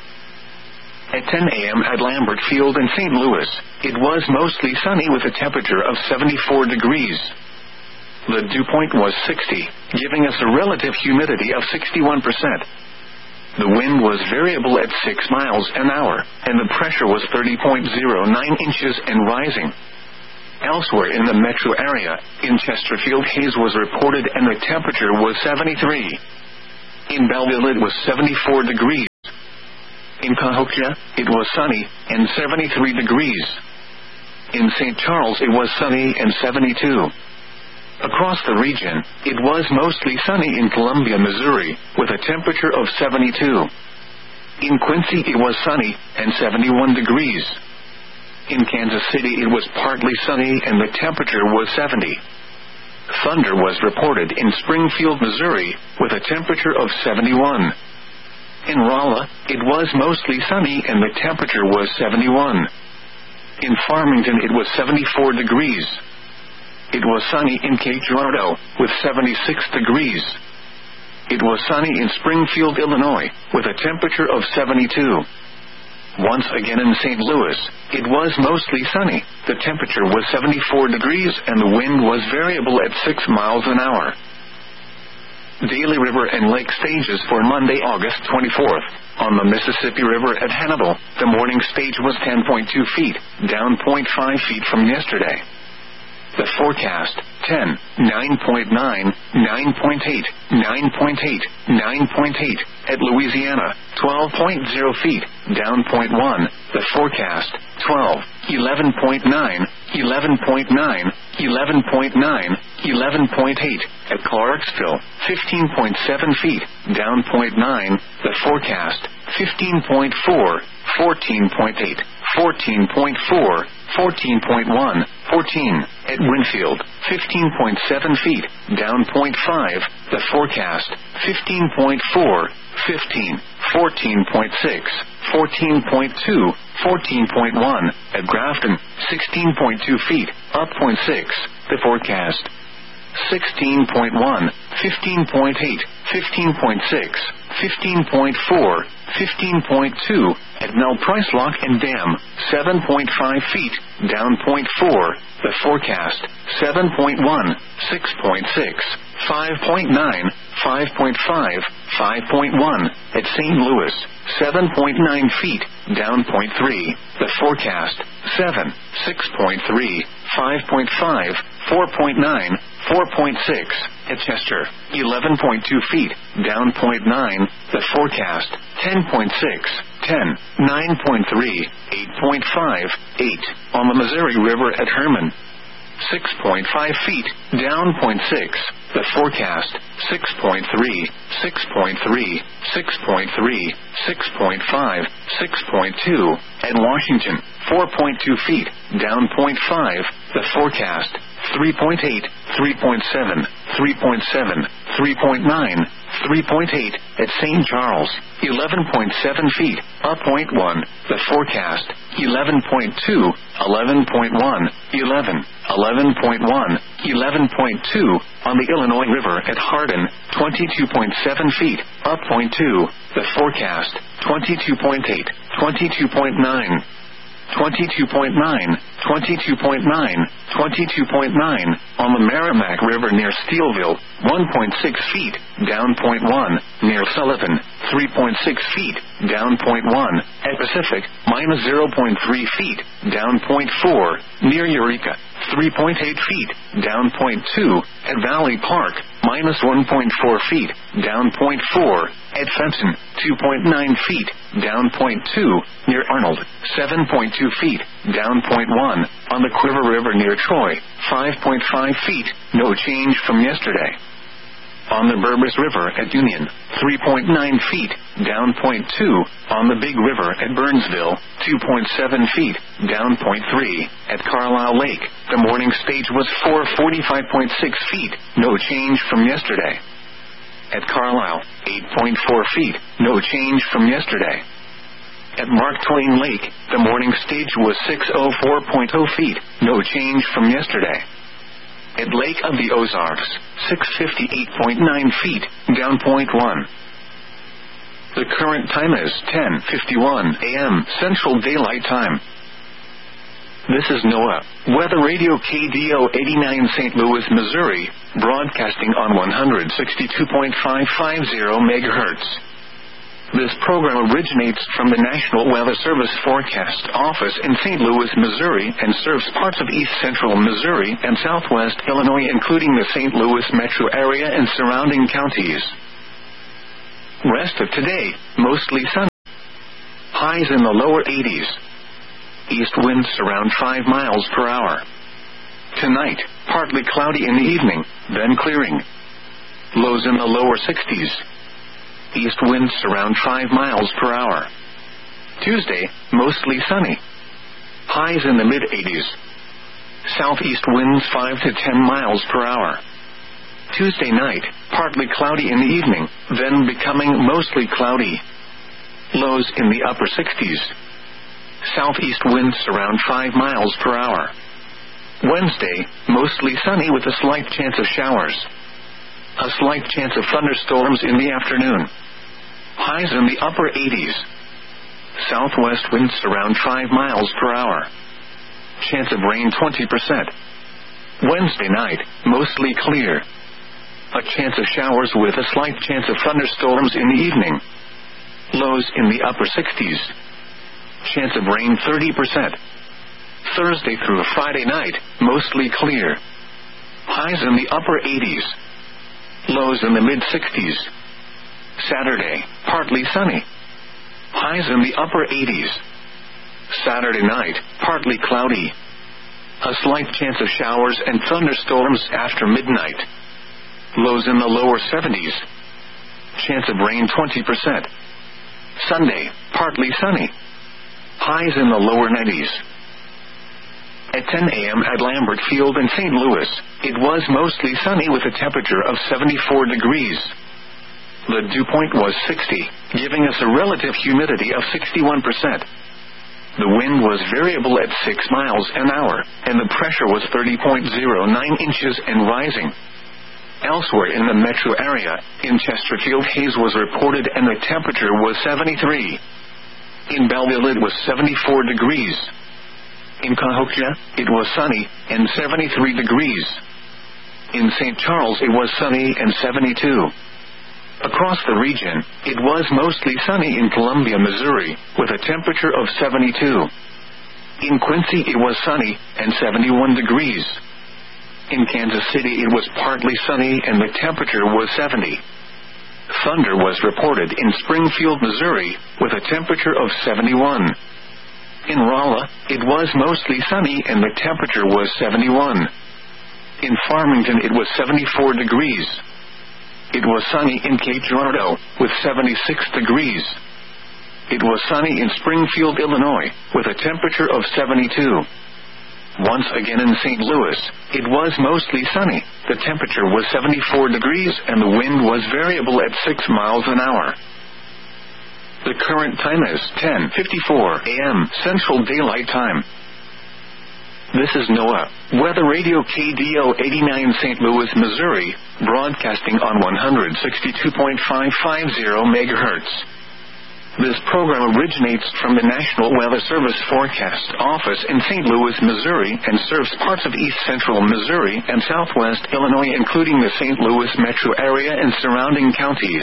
At 10 a.m. at Lambert Field in St. Louis, it was mostly sunny with a temperature of 74 degrees. The dew point was 60, giving us a relative humidity of 61%. The wind was variable at 6 miles an hour, and the pressure was 30.09 inches and rising. Elsewhere in the metro area, in Chesterfield, haze was reported and the temperature was 73. In Belleville it was 74 degrees. In Cahokia, it was sunny, and 73 degrees. In St. Charles it was sunny and 72. Across the region, it was mostly sunny in Columbia, Missouri, with a temperature of 72. In Quincy it was sunny, and 71 degrees. In Kansas City it was partly sunny and the temperature was 70. Thunder was reported in Springfield, Missouri, with a temperature of 71. In Rolla, it was mostly sunny and the temperature was 71. In Farmington it was 74 degrees. It was sunny in Cape Girardeau, with 76 degrees. It was sunny in Springfield, Illinois, with a temperature of 72. Once again in St. Louis, it was mostly sunny, the temperature was 74 degrees and the wind was variable at 6 miles an hour. Daily river and lake stages for Monday, August 24th. On the Mississippi River at Hannibal, the morning stage was 10.2 feet, down 0.5 feet from yesterday. The forecast, 10, 9.9, 9.8, 9.8, 9.8. At Louisiana, 12.0 feet, down 0.1. The forecast, 12, 11.9, 11.9, 11.9, 11.8. At Clarksville, 15.7 feet, down 0.9. The forecast, 15.4, 14.8, 14.4, 14.1, 14. At Winfield, 15.7 feet, down 0.5. The forecast, 15.4, 15, 14.6, 14.2, 14.1. At Grafton, 16.2 feet, up 0.6. The forecast, 16.1, 15.8, 15.6, 15.4, 15.2. At Mel Price Lock and Dam, 7.5 feet, down 0.4. The forecast, 7.1, 6.6, 5.9, 5.5, 5.1. At St. Louis, 7.9 feet, down 0.3. The forecast, 7, 6.3, 5.5, 4.9, 4.6. At Chester, 11.2 feet, down 0.9. The forecast, 10.6, 10, 9.3, 8.5, 8. On the Missouri River at Herman, 6.5 feet, down 0.6. The forecast, 6.3, 6.3, 6.3, 6.5, 6.2. At Washington, 4.2 feet, down 0.5. The forecast, 3.8, 3.7, 3.7, 3.9, 3.8. At St. Charles, 11.7 feet, up 0.1. The forecast, 11.2, 11.1, 11, 11.1, 11.2. On the Illinois River at Hardin, 22.7 feet, up 0.2. The forecast, 22.8, 22.9. 22.9, 22.9, 22.9. On the Merrimack River near Steelville, 1.6 feet, down 0.1. Near Sullivan, 3.6 feet, down 0.1. At Pacific, minus 0.3 feet, down 0.4. Near Eureka, 3.8 feet, down 0.2. At Valley Park, minus 1.4 feet, down 0.4. At Fenton, 2.9 feet, down 0.2. Near Arnold, 7.2 feet, down 0.1. On the Quiver River near Troy, 5.5 feet, no change from yesterday. On the Burbus River at Union, 3.9 feet, down 0.2. On the Big River at Burnsville, 2.7 feet, down 0.3. At Carlisle Lake, the morning stage was 445.6 feet, no change from yesterday. At Carlisle, 8.4 feet, no change from yesterday. At Mark Twain Lake, the morning stage was 604.0 feet, no change from yesterday. At Lake of the Ozarks, 658.9 feet, down 0.1. The current time is 10:51 a.m. Central Daylight Time. This is NOAA Weather Radio KDO 89 St. Louis, Missouri, broadcasting on 162.550 MHz. This program originates from the National Weather Service Forecast Office in St. Louis, Missouri, and serves parts of east central Missouri and southwest Illinois, including the St. Louis metro area and surrounding counties. Rest of today, mostly sunny. Highs in the lower 80s. East winds around 5 miles per hour. Tonight, partly cloudy in the evening, then clearing. Lows in the lower 60s. East winds around 5 miles per hour. Tuesday, mostly sunny. Highs in the mid-80s. Southeast winds 5 to 10 miles per hour. Tuesday night, partly cloudy in the evening, then becoming mostly cloudy. Lows in the upper 60s. Southeast winds around 5 miles per hour. Wednesday, mostly sunny with a slight chance of showers. A slight chance of thunderstorms in the afternoon. Highs in the upper 80s. Southwest winds around 5 miles per hour. Chance of rain 20%. Wednesday night, mostly clear. A chance of showers with a slight chance of thunderstorms in the evening. Lows in the upper 60s. Chance of rain 30%. Thursday through Friday night, mostly clear. Highs in the upper 80s. Lows in the mid-60s. Saturday, partly sunny. Highs in the upper 80s. Saturday night, partly cloudy. A slight chance of showers and thunderstorms after midnight. Lows in the lower 70s. Chance of rain 20%. Sunday, partly sunny. Highs in the lower 90s. At 10 a.m. at Lambert Field in St. Louis, it was mostly sunny with a temperature of 74 degrees. The dew point was 60, giving us a relative humidity of 61%. The wind was variable at 6 miles an hour, and the pressure was 30.09 inches and rising. Elsewhere in the metro area, in Chesterfield, haze was reported and the temperature was 73. In Belleville, it was 74 degrees. In Cahokia, it was sunny and 73 degrees. In St. Charles, it was sunny and 72. Across the region, it was mostly sunny in Columbia, Missouri, with a temperature of 72. In Quincy, it was sunny and 71 degrees. In Kansas City, it was partly sunny and the temperature was 70. Thunder was reported in Springfield, Missouri, with a temperature of 71. In Rolla, it was mostly sunny and the temperature was 71. In Farmington, it was 74 degrees. It was sunny in Cape Girardeau, with 76 degrees. It was sunny in Springfield, Illinois, with a temperature of 72. Once again in St. Louis, it was mostly sunny. The temperature was 74 degrees and the wind was variable at 6 miles an hour. The current time is 10:54 a.m. Central Daylight Time. This is NOAA, Weather Radio KDO 89 St. Louis, Missouri, broadcasting on 162.550 MHz. This program originates from the National Weather Service Forecast Office in St. Louis, Missouri, and serves parts of east central Missouri and southwest Illinois, including the St. Louis metro area and surrounding counties.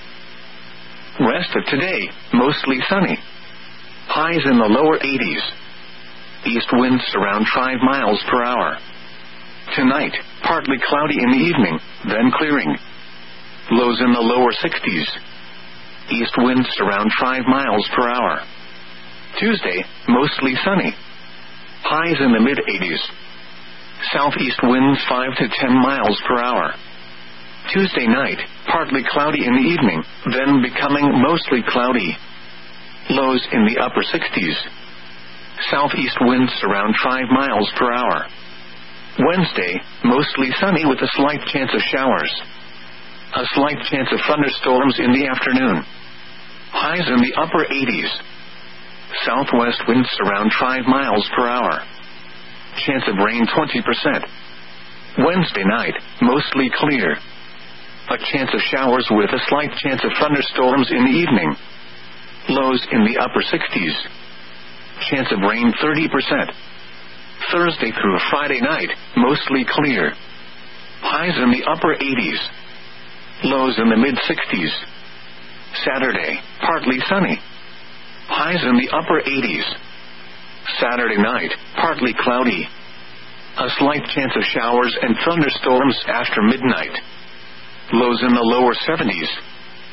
Rest of today, mostly sunny. Highs in the lower 80s. East winds around 5 miles per hour. Tonight, partly cloudy in the evening, then clearing. Lows in the lower 60s. East winds around 5 miles per hour. Tuesday, mostly sunny. Highs in the mid-80s. Southeast winds 5 to 10 miles per hour. Tuesday night, partly cloudy in the evening, then becoming mostly cloudy. Lows in the upper 60s. Southeast winds around 5 miles per hour. Wednesday, mostly sunny with a slight chance of showers. A slight chance of thunderstorms in the afternoon. Highs in the upper 80s. Southwest winds around 5 miles per hour. Chance of rain 20%. Wednesday night, mostly clear. A chance of showers with a slight chance of thunderstorms in the evening. Lows in the upper 60s. Chance of rain 30%. Thursday through Friday night, mostly clear. Highs in the upper 80s. Lows in the mid-60s. Saturday, partly sunny. Highs in the upper 80s. Saturday night, partly cloudy. A slight chance of showers and thunderstorms after midnight. Lows in the lower 70s.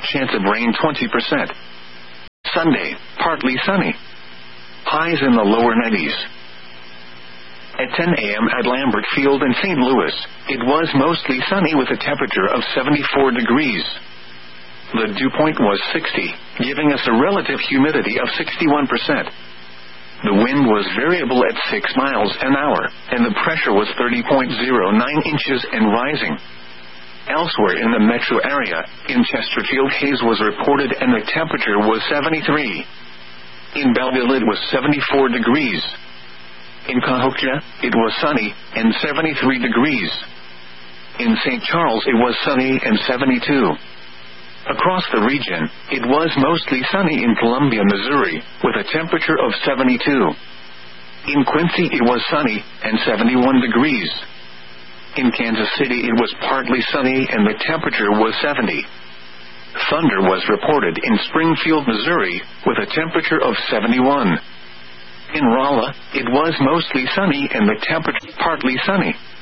chance of rain 20%. Sunday, partly sunny. Highs in the lower 90s. At 10 a.m. at Lambert Field in St. Louis, it was mostly sunny with a temperature of 74 degrees. The dew point was 60, giving us a relative humidity of 61%. The wind was variable at 6 miles an hour, and the pressure was 30.09 inches and rising. Elsewhere in the metro area, in Chesterfield, haze was reported and the temperature was 73. In Belleville, it was 74 degrees. In Cahokia, it was sunny and 73 degrees. In St. Charles, it was sunny and 72. Across the region, it was mostly sunny in Columbia, Missouri, with a temperature of 72. In Quincy, it was sunny and 71 degrees. In Kansas City, it was partly sunny and the temperature was 70. Thunder was reported in Springfield, Missouri, with a temperature of 71. In Rolla, it was mostly sunny and the temperature partly sunny.